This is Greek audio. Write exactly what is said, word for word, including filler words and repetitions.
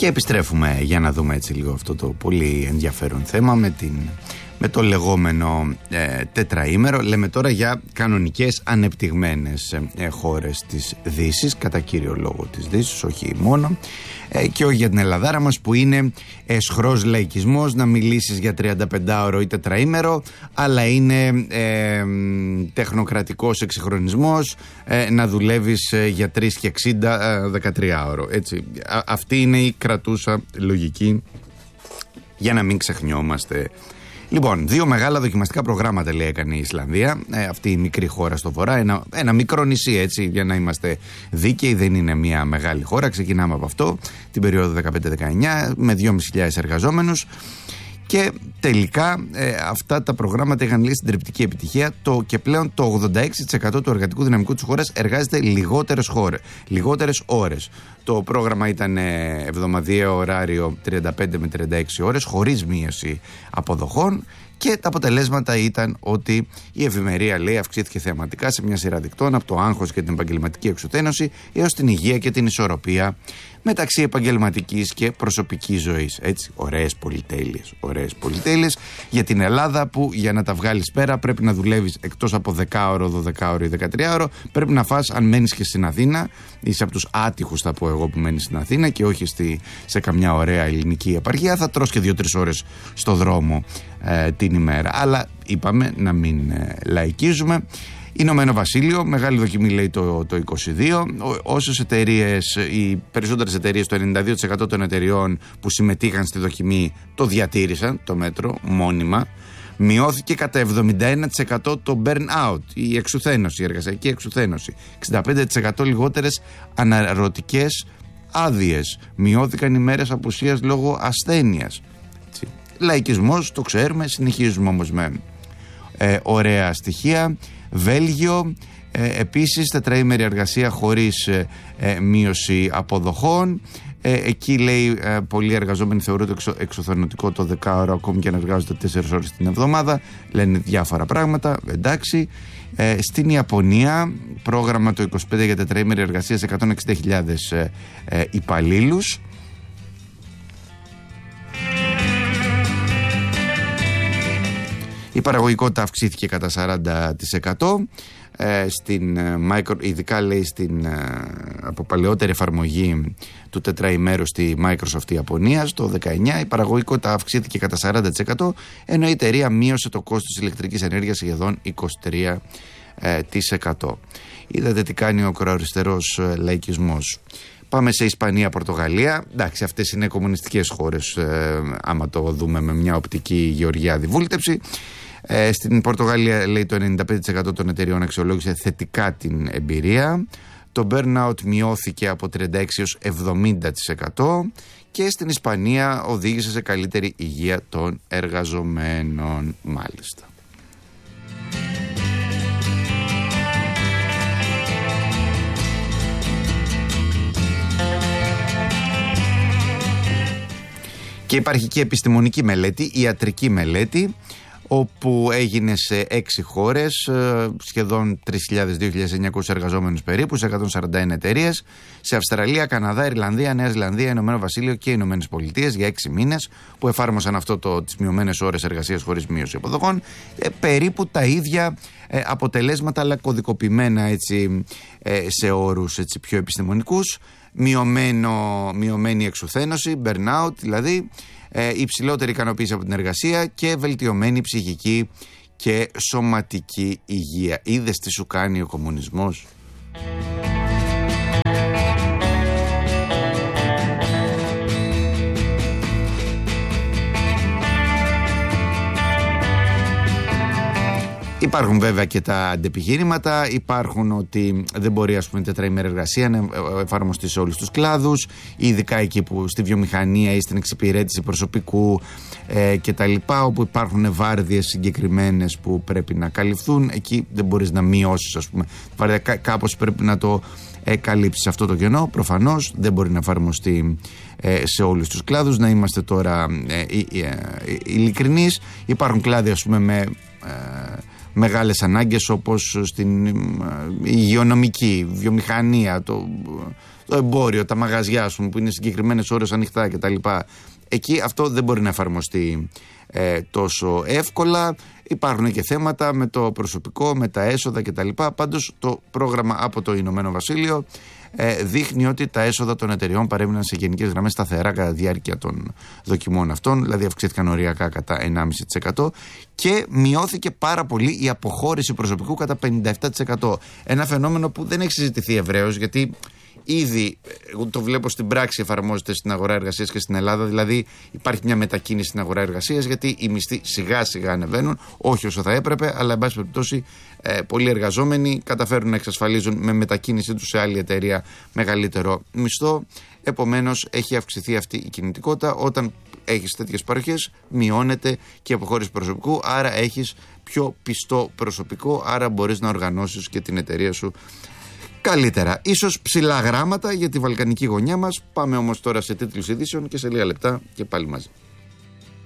Και επιστρέφουμε για να δούμε έτσι λίγο αυτό το πολύ ενδιαφέρον θέμα με, την, με το λεγόμενο ε, τετραήμερο. Λέμε τώρα για κανονικές ανεπτυγμένες ε, χώρες της Δύσης, κατά κύριο λόγο της Δύσης, όχι μόνο, ε, και όχι για την Ελλαδάρα μας που είναι εσχρός λαϊκισμός να μιλήσεις για τριανταπεντάωρο ή τετραήμερο, αλλά είναι ε, τεχνοκρατικός εξυγχρονισμός ε, να δουλεύεις ε, για τρία και εξήντα ε, δεκατριάωρο. Έτσι. Α, αυτή είναι η κρατούσα λογική για να μην ξεχνιόμαστε. Λοιπόν, δύο μεγάλα δοκιμαστικά προγράμματα λέει έκανε η Ισλανδία, ε, αυτή η μικρή χώρα στο βορρά, ένα, ένα μικρό νησί έτσι για να είμαστε δίκαιοι, δεν είναι μια μεγάλη χώρα, ξεκινάμε από αυτό την περίοδο δεκαπέντε δεκαεννιά με δυόμισι χιλιάδες εργαζόμενους και τελικά ε, αυτά τα προγράμματα είχαν λύσει συντριπτική επιτυχία το, και πλέον το ογδόντα έξι τοις εκατό του εργατικού δυναμικού της χώρας εργάζεται λιγότερες, χώρες, λιγότερες ώρες. Το πρόγραμμα ήταν εβδομαδιαίο ωράριο τριάντα πέντε με τριάντα έξι ώρες χωρίς μείωση αποδοχών και τα αποτελέσματα ήταν ότι η ευημερία λέει αυξήθηκε θεαματικά σε μια σειρά δικτών από το άγχος και την επαγγελματική εξουθένωση έως την υγεία και την ισορροπία μεταξύ επαγγελματικής και προσωπικής ζωής. Έτσι, ωραίες πολυτέλειες, ωραίες πολυτέλειες για την Ελλάδα που για να τα βγάλεις πέρα πρέπει να δουλεύεις εκτός από δεκάωρο, δωδεκάωρο ή δεκατριάωρο, πρέπει να φας αν μένεις και στην Αθήνα, είσαι από τους άτυχους θα πω εγώ που μένεις στην Αθήνα και όχι στη, σε καμιά ωραία ελληνική επαρχία, θα τρως και δύο-τρεις ώρες στο δρόμο ε, την ημέρα. Αλλά είπαμε να μην ε, λαϊκίζουμε. Ηνωμένο Βασίλειο, μεγάλη δοκιμή λέει το, το είκοσι δύο. Όσες εταιρείες, οι περισσότερες εταιρείες, το ενενήντα δύο τοις εκατό των εταιρεών που συμμετείχαν στη δοκιμή το διατήρησαν το μέτρο μόνιμα. Μειώθηκε κατά εβδομήντα ένα τοις εκατό το burn-out, η εξουθένωση, η εργασιακή εξουθένωση. εξήντα πέντε τοις εκατό λιγότερες αναρωτικές άδειες. Μειώθηκαν οι μέρες απουσίας λόγω ασθένειας. Έτσι. Λαϊκισμός, το ξέρουμε, συνεχίζουμε όμως με ε, ωραία στοιχεία. Βέλγιο, ε, επίσης τετραήμερη εργασία χωρίς ε, ε, μείωση αποδοχών. Ε, εκεί λέει ε, πολλοί εργαζόμενοι θεωρούνται εξο, εξωθενωτικό το δεκάωρο ακόμη και να εργάζονται τέσσερις ώρες την εβδομάδα. Λένε διάφορα πράγματα, εντάξει. Ε, στην Ιαπωνία πρόγραμμα το είκοσι πέντε για τετραήμερη εργασία σε εκατόν εξήντα χιλιάδες ε, ε, υπαλλήλους. Η παραγωγικότητα αυξήθηκε κατά σαράντα τοις εκατό, ε, στην, ε, micro, ειδικά λέει στην ε, από παλαιότερη εφαρμογή του τετραημέρου στη Microsoft Ιαπωνίας. Το δεκαεννιά η παραγωγικότητα αυξήθηκε κατά σαράντα τοις εκατό, ενώ η εταιρεία μείωσε το κόστος της ηλεκτρικής ενέργειας σχεδόν είκοσι τρία τοις εκατό. Είδατε τι κάνει ο κροαριστερός ε, λαϊκισμός. Πάμε σε Ισπανία, Πορτογαλία. Εντάξει, αυτές είναι κομμουνιστικές χώρες, ε, άμα το δούμε με μια οπτική γεωργιάδη βούλτεψη. Ε, στην Πορτογαλία λέει το ενενήντα πέντε τοις εκατό των εταιριών αξιολόγησε θετικά την εμπειρία. Το burnout μειώθηκε από τριάντα έξι έως εβδομήντα τοις εκατό και στην Ισπανία οδήγησε σε καλύτερη υγεία των εργαζομένων. Μάλιστα. Και υπάρχει και επιστημονική μελέτη, ιατρική μελέτη, όπου έγινε σε έξι χώρες, σχεδόν τρεις χιλιάδες με δύο χιλιάδες εννιακόσιους εργαζόμενους περίπου, σε εκατόν σαράντα ένα εταιρείες, σε Αυστραλία, Καναδά, Ιρλανδία, Νέα Ζηλανδία, Ηνωμένο Βασίλειο και Ηνωμένες Πολιτείες για έξι μήνες, που εφάρμοσαν αυτό το, τις μειωμένες ώρες εργασίας χωρίς μείωση αποδοχών, ε, περίπου τα ίδια ε, αποτελέσματα, αλλά κωδικοποιημένα έτσι, ε, σε όρους έτσι, πιο επιστημονικούς. Μειωμένο, μειωμένη εξουθένωση, burnout δηλαδή, ε, υψηλότερη ικανοποίηση από την εργασία και βελτιωμένη ψυχική και σωματική υγεία. Είδες τι σου κάνει ο κομμουνισμός? Υπάρχουν βέβαια και τα αντεπιχείρηματα, υπάρχουν ότι δεν μπορεί ας πούμε τετραήμερη εργασία να εφαρμοστεί σε όλους τους κλάδους, ειδικά εκεί που στη βιομηχανία ή στην εξυπηρέτηση προσωπικού ε, και τα λοιπά, όπου υπάρχουν βάρδιες συγκεκριμένες που πρέπει να καλυφθούν, εκεί δεν μπορείς να μειώσεις ας πούμε, κά, κάπως πρέπει να το ε, καλύψεις αυτό το κενό, προφανώς δεν μπορεί να εφαρμοστεί ε, σε όλους τους κλάδους. Να είμαστε τώρα ε, ε, ε, ε, ειλικρινείς, υπάρχουν κλάδοι ας πούμε με... Ε, μεγάλες ανάγκες όπως στην υγειονομική, βιομηχανία, το, το εμπόριο, τα μαγαζιά σου που είναι συγκεκριμένες ώρες ανοιχτά κτλ. Εκεί αυτό δεν μπορεί να εφαρμοστεί ε, τόσο εύκολα. Υπάρχουν και θέματα με το προσωπικό, με τα έσοδα κτλ. Πάντως το πρόγραμμα από το Ηνωμένο Βασίλειο ε, δείχνει ότι τα έσοδα των εταιριών παρέμειναν σε γενικές γραμμές σταθερά κατά τη διάρκεια των δοκιμών αυτών, δηλαδή αυξήθηκαν οριακά κατά ενάμιση τοις εκατό και μειώθηκε πάρα πολύ η αποχώρηση προσωπικού κατά πενήντα επτά τοις εκατό. Ένα φαινόμενο που δεν έχει συζητηθεί ευρέως, γιατί ήδη εγώ το βλέπω στην πράξη εφαρμόζεται στην αγορά εργασίας και στην Ελλάδα. Δηλαδή υπάρχει μια μετακίνηση στην αγορά εργασίας, γιατί οι μισθοί σιγά σιγά ανεβαίνουν, όχι όσο θα έπρεπε, αλλά εν πάση περιπτώσει ε, πολλοί εργαζόμενοι καταφέρουν να εξασφαλίζουν με μετακίνησή τους σε άλλη εταιρεία μεγαλύτερο μισθό. Επομένως έχει αυξηθεί αυτή η κινητικότητα. Όταν έχεις τέτοιες παροχές μειώνεται και η αποχώρηση προσωπικού, άρα έχεις πιο πιστό προσωπικό, άρα μπορείς να οργανώσεις και την εταιρεία σου καλύτερα. Ίσως ψηλά γράμματα για τη βαλκανική γωνιά μας. Πάμε όμως τώρα σε τίτλους ειδήσεων και σε λίγα λεπτά και πάλι μαζί.